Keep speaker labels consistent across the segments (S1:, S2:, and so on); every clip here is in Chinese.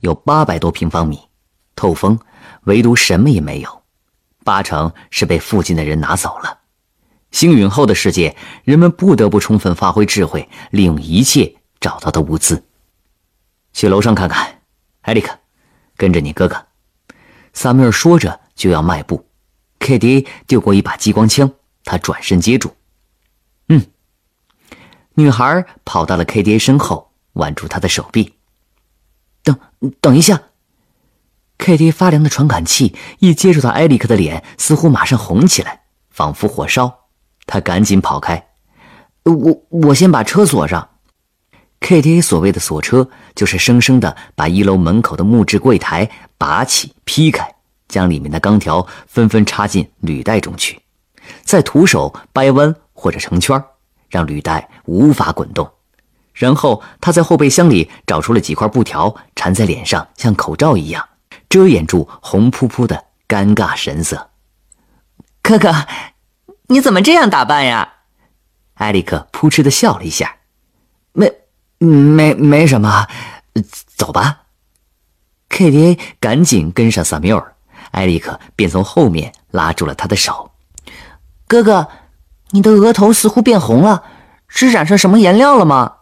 S1: 有800多平方米，透风，唯独什么也没有，8成是被附近的人拿走了。星陨后的世界，人们不得不充分发挥智慧，利用一切找到的物资。去楼上看看，艾利克，跟着你哥哥。萨缪尔说着就要迈步，KDA 丢过一把激光枪，他转身接住。女孩跑到了 KDA 身后，挽住他的手臂。等一下。KDA 发凉的传感器一接触到艾利克的脸，似乎马上红起来，仿佛火烧。他赶紧跑开。我先把车锁上。KDA 所谓的锁车，就是生生的把1楼门口的木质柜台拔起劈开，将里面的钢条纷纷插进履带中去，再徒手掰弯或者成圈，让履带无法滚动。然后他在后备箱里找出了几块布条，缠在脸上，像口罩一样，遮掩住红扑扑的尴尬神色。
S2: 哥哥，你怎么这样打扮呀？
S1: 艾利克扑哧地笑了一下。
S3: 没什么，
S1: 走吧。KDA 赶紧跟上萨缪尔，艾利克便从后面拉住了他的手。
S2: 哥哥，你的额头似乎变红了，是染上什么颜料了吗？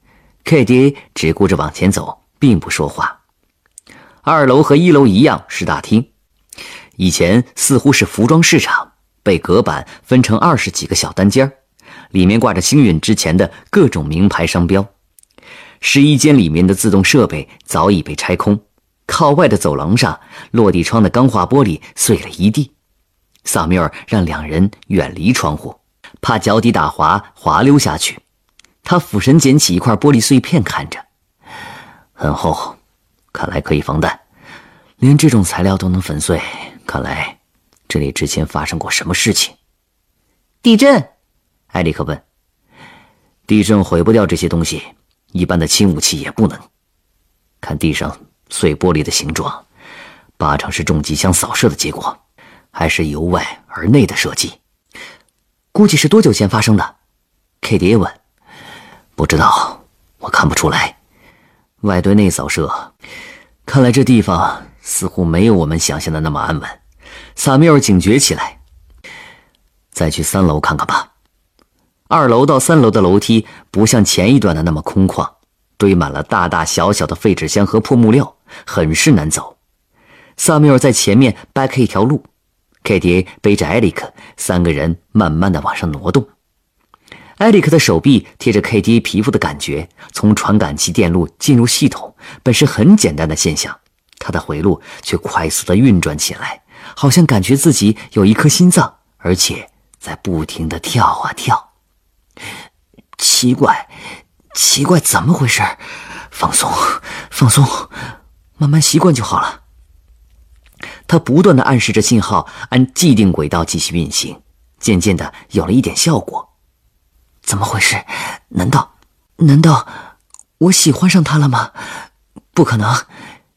S1: KDA 只顾着往前走，并不说话。2楼和1楼一样是大厅，以前似乎是服装市场，被隔板分成20几个小单间，里面挂着星陨之前的各种名牌商标。11间里面的自动设备早已被拆空，靠外的走廊上，落地窗的钢化玻璃碎了一地。萨缪尔让2人远离窗户，怕脚底打滑滑溜下去。他俯身捡起一块玻璃碎片，看着，很厚，看来可以防弹。连这种材料都能粉碎，看来这里之前发生过什么事情。
S2: 地震？
S1: 艾利克问。地震毁不掉这些东西，一般的轻武器也不能。看地上碎玻璃的形状，8成是重机枪扫射的结果，还是由外而内的设计。估计是多久前发生的？ KDA 问。不知道，我看不出来。外对内扫射，看来这地方似乎没有我们想象的那么安稳。萨缪尔警觉起来。再去3楼看看吧。2楼到3楼的楼梯不像前一段的那么空旷，堆满了大大小小的废纸箱和破木料，很是难走。萨缪尔在前面掰开一条路， KDA 背着艾利克，3个人慢慢的往上挪动。艾利克的手臂贴着 KDA 皮肤的感觉，从传感器电路进入系统，本是很简单的现象，他的回路却快速的运转起来，好像感觉自己有一颗心脏，而且在不停的跳啊跳。奇怪，怎么回事？放松，慢慢习惯就好了。他不断的暗示着信号按既定轨道继续运行，渐渐的有了一点效果。怎么回事？难道我喜欢上他了吗？不可能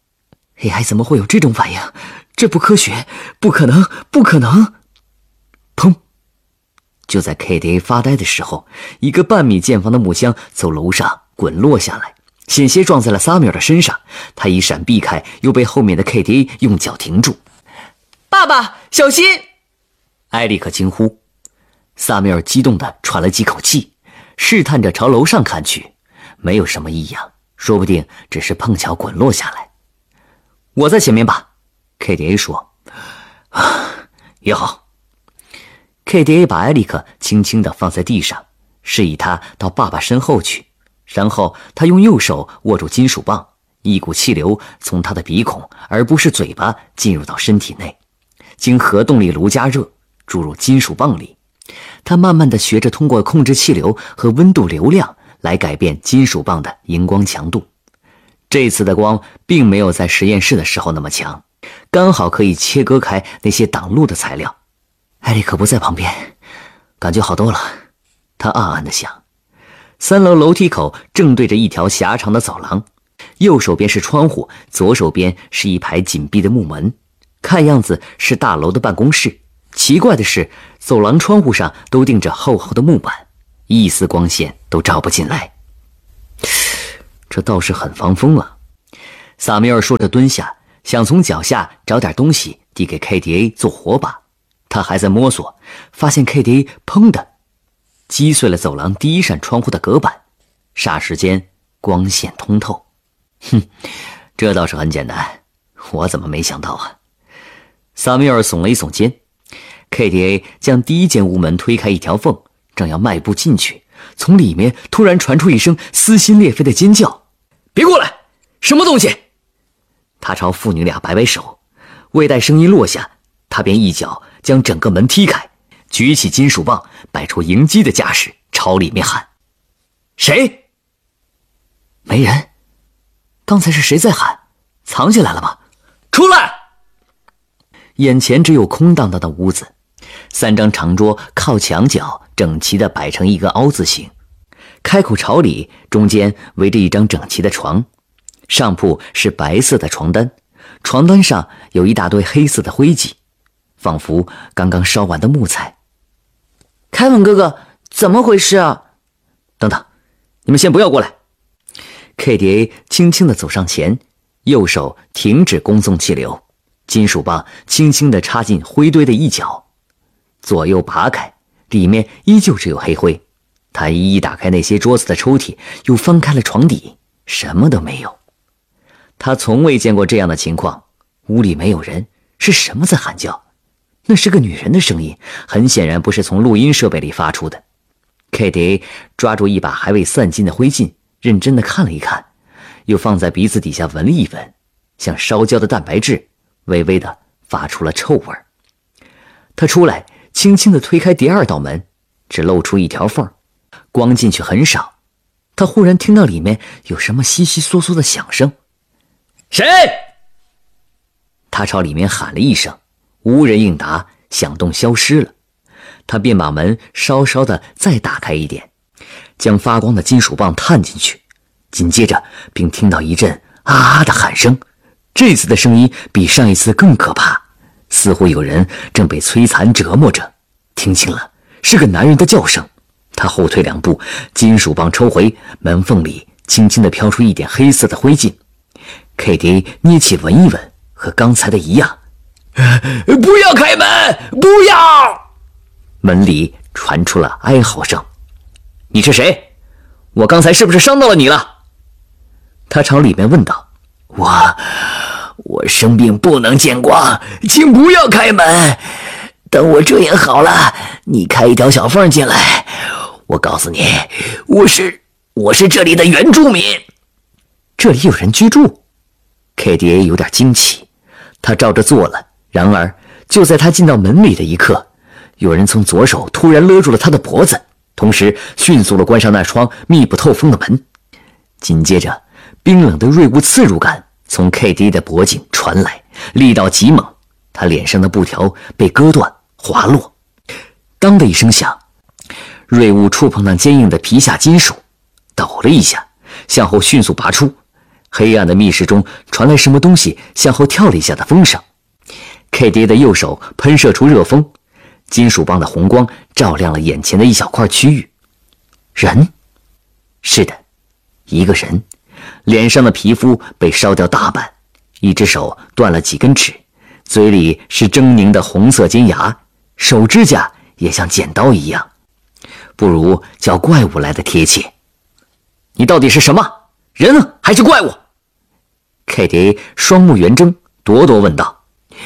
S1: AI 怎么会有这种反应？这不科学，不可能！砰！就在 KDA 发呆的时候，一个半米见方的木箱从楼上滚落下来，险些撞在了萨缪尔的身上。他一闪避开，又被后面的 KDA 用脚停住。
S2: 爸爸，小心！
S1: 艾利克惊呼。萨缪尔激动地喘了几口气，试探着朝楼上看去，没有什么异样，说不定只是碰巧滚落下来。我在前面吧， KDA 说。也好。KDA 把艾利克轻轻地放在地上，示意他到爸爸身后去，然后他用右手握住金属棒，一股气流从他的鼻孔而不是嘴巴进入到身体内，经核动力炉加热，注入金属棒里。他慢慢地学着通过控制气流和温度流量来改变金属棒的荧光强度。这次的光并没有在实验室的时候那么强，刚好可以切割开那些挡路的材料。艾利克不在旁边，感觉好多了，他暗暗地想。3楼楼梯口正对着一条狭长的走廊，右手边是窗户，左手边是一排紧闭的木门，看样子是大楼的办公室。奇怪的是，走廊窗户上都钉着厚厚的木板，一丝光线都照不进来。这倒是很防风啊。 萨米尔说着蹲下，想从脚下找点东西递给 KDA 做火把。他还在摸索，发现 KDA 砰的击碎了走廊第一扇窗户的隔板，霎时间光线通透。这倒是很简单，我怎么没想到啊？萨米尔耸了一耸肩。KDA 将第一间屋门推开一条缝，正要迈步进去，从里面突然传出一声撕心裂肺的尖叫：“别过来！什么东西？”他朝父女俩摆摆手，未待声音落下，他便一脚将整个门踢开，举起金属棒，摆出迎击的架势，朝里面喊：“谁？”没人。刚才是谁在喊？藏起来了吗？出来！眼前只有空荡荡的屋子，3张长桌靠墙角整齐地摆成一个凹字形，开口朝里，中间围着一张整齐的床，上铺是白色的床单，床单上有一大堆黑色的灰迹，仿佛刚刚烧完的木材。
S2: 凯文哥哥，怎么回事啊？
S1: 等等，你们先不要过来。KDA 轻轻地走上前，右手停止供送气流，金属棒轻轻地插进灰堆的一角，左右拔开，里面依旧只有黑灰。他一一打开那些桌子的抽屉，又翻开了床底，什么都没有。他从未见过这样的情况，屋里没有人，是什么在喊叫？那是个女人的声音，很显然不是从录音设备里发出的。KDA 抓住一把还未散尽的灰烬，认真地看了一看，又放在鼻子底下闻了一闻，像烧焦的蛋白质，微微地发出了臭味。他出来，轻轻地推开第2道门，只露出一条缝，光进去很少。他忽然听到里面有什么悉悉嗦嗦的响声。谁？他朝里面喊了一声，无人应答，响动消失了。他便把门稍稍的再打开一点，将发光的金属棒探进去，紧接着并听到一阵啊啊的喊声。这次的声音比上一次更可怕，似乎有人正被摧残折磨着。听清了，是个男人的叫声。他后退2步，金属棒抽回，门缝里轻轻地飘出一点黑色的灰烬。KDA 捏起闻一闻，和刚才的一样。不要开门！不要！门里传出了哀嚎声。你是谁？我刚才是不是伤到了你了？他朝里面问道。我生病不能见光，请不要开门。等我遮掩好了，你开一条小缝进来。我告诉你，我是这里的原住民。这里有人居住？KDA 有点惊奇，他照着做了。然而就在他进到门里的一刻，有人从左手突然勒住了他的脖子，同时迅速地关上那窗密不透风的门。紧接着，冰冷的锐物刺入感从 KDA 的脖颈传来，力道极猛，他脸上的布条被割断滑落。当的一声响，锐物触碰那坚硬的皮下金属，抖了一下，向后迅速拔出。黑暗的密室中传来什么东西向后跳了一下的风声。KDA 的右手喷射出热风，金属棒的红光照亮了眼前的一小块区域。人？是的，一个人，脸上的皮肤被烧掉大半，一只手断了几根齿，嘴里是狰狞的红色尖牙，手指甲也像剪刀一样，不如叫怪物来的贴切。你到底是什么？人还是怪物？ KDA 双目圆睁，咄咄问道。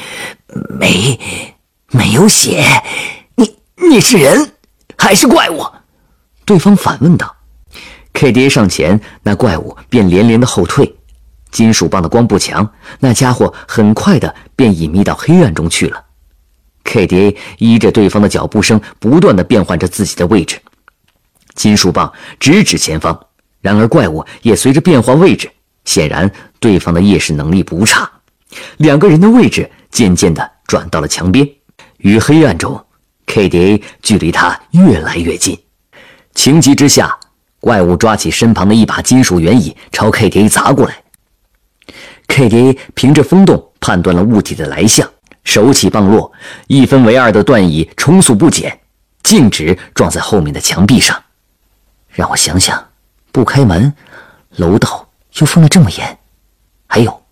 S1: 没有血，你是人还是怪物？对方反问道。KDA 上前，那怪物便连连的后退。金属棒的光不强，那家伙很快的便隐秘到黑暗中去了。KDA 依着对方的脚步声，不断的变换着自己的位置。金属棒直指前方，然而怪物也随着变换位置，显然对方的夜视能力不差。两个人的位置渐渐地转到了墙边，于黑暗中 KDA 距离他越来越近。情急之下，怪物抓起身旁的一把金属圆椅朝 KDA 砸过来。KDA 凭着风洞判断了物体的来向，手起棒落，1分为2的断椅冲速不减，径直撞在后面的墙壁上。让我想想，不开门，楼道又封得这么严，还有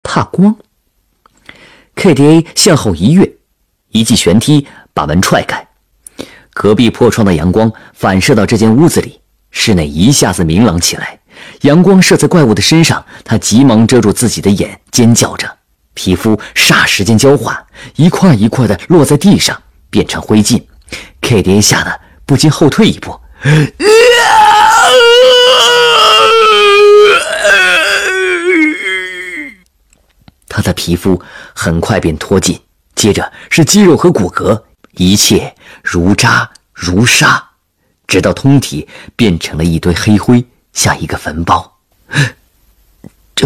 S1: 怕光。KDA 向后一跃，一记旋踢把门踹开。隔壁破窗的阳光反射到这间屋子里，室内一下子明朗起来。阳光射在怪物的身上，他急忙遮住自己的眼，尖叫着，皮肤霎时间焦化，一块一块的落在地上，变成灰烬。KDA 吓得不禁后退一步。他的皮肤很快便脱尽，接着是肌肉和骨骼，一切如渣如沙，直到通体变成了一堆黑灰，像一个坟包。这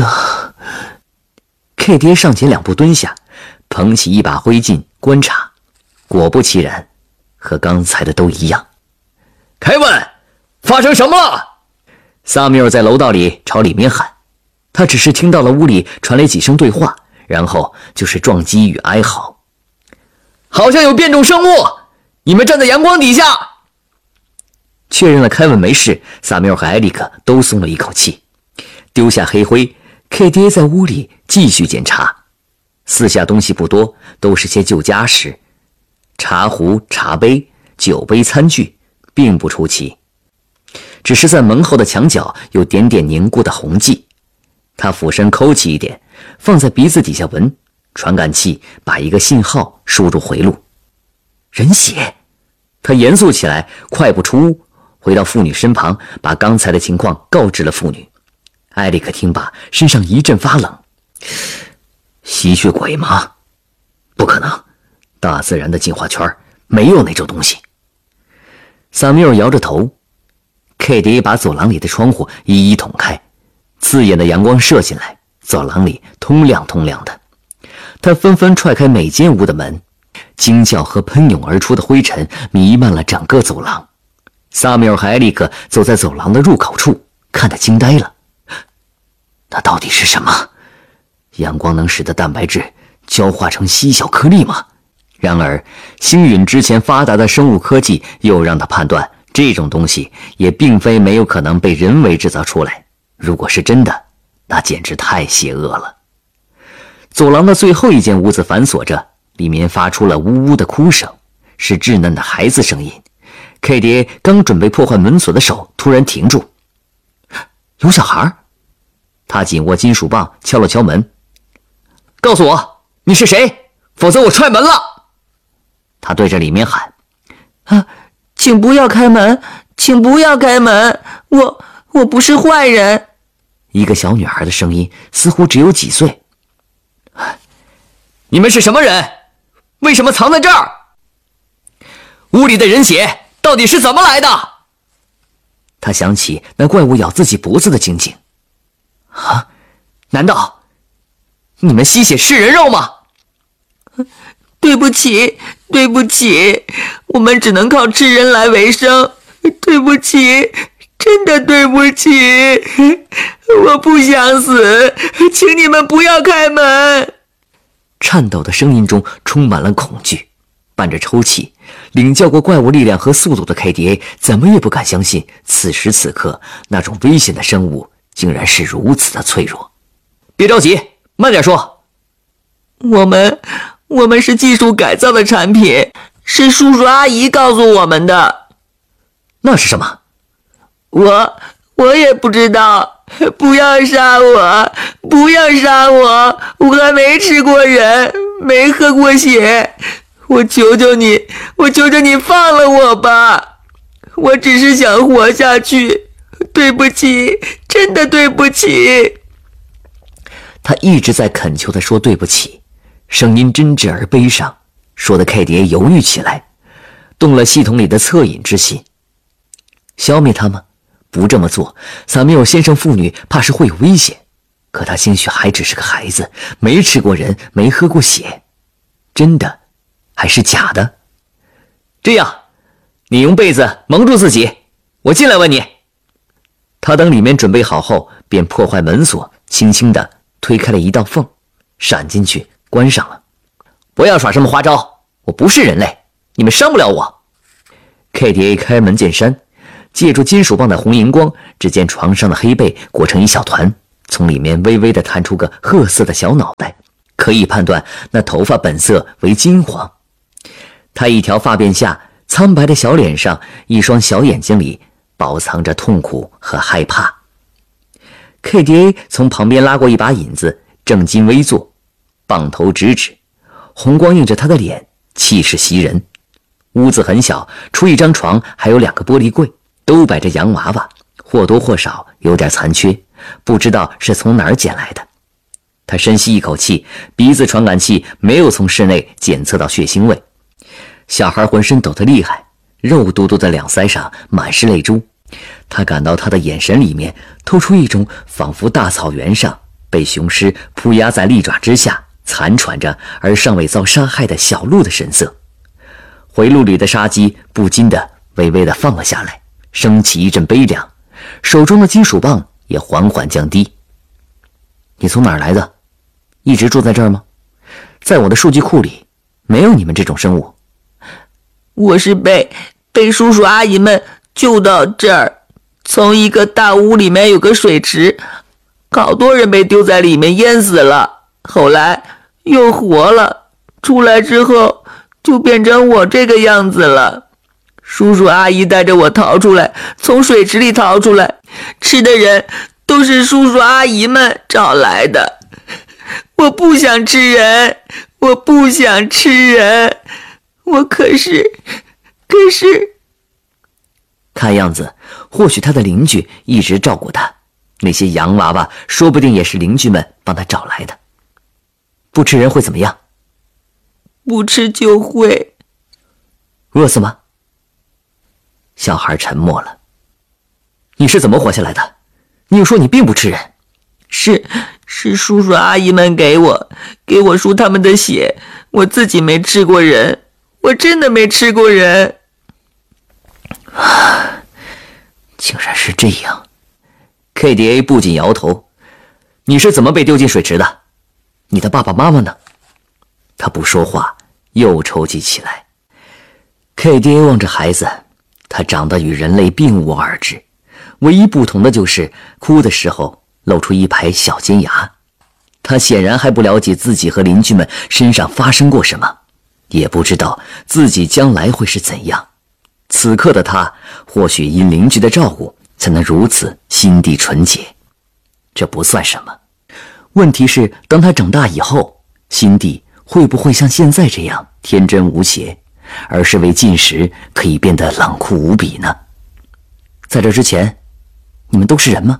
S1: KDA 上前2步蹲下，捧起一把灰烬观察，果不其然，和刚才的都一样。凯文，发生什么了？萨米尔在楼道里朝里面喊，他只是听到了屋里传来几声对话，然后就是撞击与哀嚎。好像有变种生物，你们站在阳光底下。确认了凯文没事，萨米尔和艾利克都松了一口气。丢下黑灰， KDA 在屋里继续检查。四下东西不多，都是些旧家什，茶壶、茶杯、酒杯、餐具，并不出奇。只是在门后的墙角有点点凝固的红迹。他俯身抠起一点，放在鼻子底下闻，传感器把一个信号输入回路。人血！他严肃起来，快步出屋，回到妇女身旁，把刚才的情况告知了妇女。艾利克听罢，身上一阵发冷。吸血鬼吗？不可能，大自然的进化圈没有那种东西。萨米尔摇着头。KDA 把走廊里的窗户一一捅开，刺眼的阳光射进来，走廊里通亮通亮的。他纷纷踹开每间屋的门，惊叫和喷涌而出的灰尘弥漫了整个走廊。萨米尔和艾利克走在走廊的入口处，看得惊呆了。那到底是什么？阳光能使得蛋白质焦化成细小颗粒吗？然而星陨之前发达的生物科技又让他判断，这种东西也并非没有可能被人为制造出来。如果是真的，那简直太邪恶了。走廊的最后一间屋子反锁着，里面发出了呜呜的哭声，是稚嫩的孩子声音。KDA 刚准备破坏门锁的手突然停住。有小孩！他紧握金属棒，敲了敲门。告诉我你是谁，否则我踹门了！他对着里面喊。
S2: 请不要开门，请不要开门，我不是坏人。
S1: 一个小女孩的声音，似乎只有几岁。你们是什么人？为什么藏在这儿？屋里的人血到底是怎么来的？他想起那怪物咬自己脖子的情景。难道你们吸血吃人肉吗？
S2: 对不起，对不起，我们只能靠吃人来为生。对不起，真的对不起，我不想死，请你们不要开门。颤抖的声音中充满了恐惧，伴着抽泣。领教过怪物力量和速度的 KDA 怎么也不敢相信，此时此刻那种危险的生物竟然是如此的脆弱。别着急，慢点说。我们是技术改造的产品，是叔叔阿姨告诉我们的。那是什么？我也不知道。不要杀我，不要杀我，我还没吃过人，没喝过血，我求求你放了我吧，我只是想活下去，对不起，真的对不起。他一直在恳求地说对不起，声音真挚而悲伤，说的 KDA 犹豫起来，动了系统里的恻隐之心。消灭他吗？不这么做，萨米尔先生父女怕是会有危险。可他兴许还只是个孩子，没吃过人，没喝过血。真的还是假的？这样，你用被子蒙住自己，我进来问你。他等里面准备好后，便破坏门锁，轻轻地推开了一道缝，闪进去关上了。不要耍什么花招，我不是人类，你们伤不了我。KDA 开门见山，借助金属棒的红荧光，只见床上的黑被裹成一小团，
S1: 从里面微微地探出个褐色的小脑袋，可以判断那头发本色为金黄。他一条发辫下苍白的小脸上，一双小眼睛里饱藏着痛苦和害怕。KDA 从旁边拉过一把椅子，正襟危坐，棒头直指，红光映着他的脸，气势袭人。屋子很小，除一张床，还有2个玻璃柜，都摆着洋娃娃，或多或少有点残缺，不知道是从哪儿捡来的。他深吸一口气，鼻子传感器没有从室内检测到血腥味。小孩浑身抖得厉害，肉嘟嘟的两腮上满是泪珠。他感到他的眼神里面透出一种仿佛大草原上被雄狮扑压在利爪之下残喘着而尚未遭杀害的小鹿的神色。回路里的杀机不禁地微微地放了下来，升起一阵悲凉，手中的金属棒也缓缓降低。你从哪儿来的？一直住在这儿吗？在我的数据库里没有你们这种生物。
S2: 我是被叔叔阿姨们救到这儿，从一个大屋里面有个水池，好多人被丢在里面淹死了，后来又活了，出来之后就变成我这个样子了。叔叔阿姨带着我逃出来，从水池里逃出来，吃的人都是叔叔阿姨们找来的。我不想吃人，我不想吃人，我可是
S1: 看样子或许他的邻居一直照顾他，那些洋娃娃说不定也是邻居们帮他找来的。不吃人会怎么样？
S2: 不吃就会
S1: 饿死吗？小孩沉默了。你是怎么活下来的？你又说你并不吃人。
S2: 是叔叔阿姨们给我输他们的血，我自己没吃过人，我真的没吃过人。
S1: 竟然是这样。 KDA 不仅摇头。你是怎么被丢进水池的？你的爸爸妈妈呢？他不说话，又抽泣起来。KDA 望着孩子，他长得与人类并无二致，唯一不同的就是哭的时候露出一排小尖牙。他显然还不了解自己和邻居们身上发生过什么，也不知道自己将来会是怎样。此刻的他，或许因邻居的照顾才能如此心地纯洁。这不算什么，问题是当他长大以后，心地会不会像现在这样天真无邪，而是为进食可以变得冷酷无比呢？在这之前，你们都是人吗？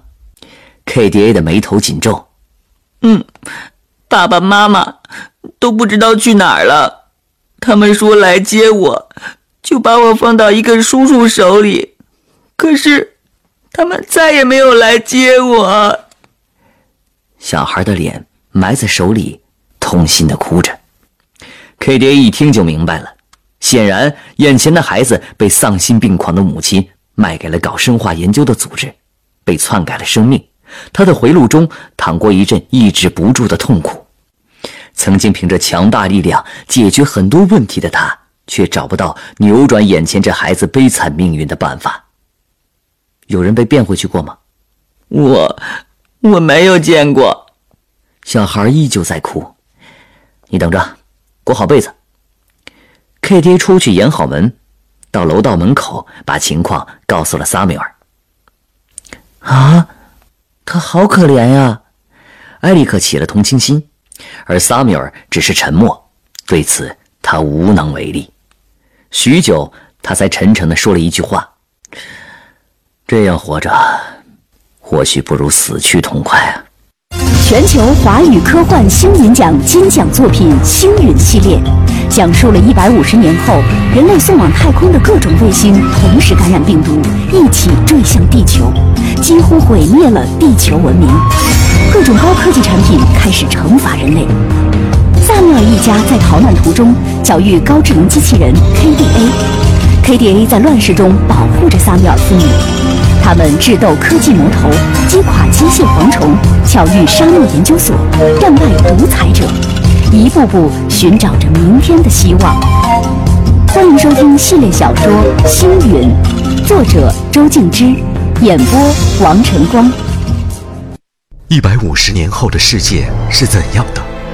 S1: KDA 的眉头紧皱。
S2: 爸爸妈妈都不知道去哪儿了，他们说来接我，就把我放到一个叔叔手里，可是他们再也没有来接我。
S1: 小孩的脸埋在手里，痛心地哭着。KDA 一听就明白了，显然眼前的孩子被丧心病狂的母亲卖给了搞生化研究的组织，被篡改了生命。他的回路中淌过一阵抑制不住的痛苦。曾经凭着强大力量解决很多问题的他，却找不到扭转眼前这孩子悲惨命运的办法。有人被变回去过吗？
S2: 我没有见过。
S1: 小孩依旧在哭。你等着，裹好被子。KDA 出去掩好门，到楼道门口把情况告诉了萨米尔。啊，他好可怜呀！埃里克起了同情心，而萨米尔只是沉默，对此他无能为力。许久，他才沉沉地说了一句话：这样活着，或许不如死去痛快啊。
S3: 全球华语科幻星云奖金奖作品《星云》系列，讲述了150年后人类送往太空的各种卫星同时感染病毒，一起坠向地球，几乎毁灭了地球文明。各种高科技产品开始惩罚人类。萨缪尔一家在逃难途中巧遇高智能机器人 KDA 在乱世中保护着萨缪尔父母。他们智斗科技魔头，击垮机械蝗虫，巧遇沙漠研究所，战败独裁者，一步步寻找着明天的希望。欢迎收听系列小说《星云》，作者周静之，演播王晨光。
S4: 150年后的世界是怎样的？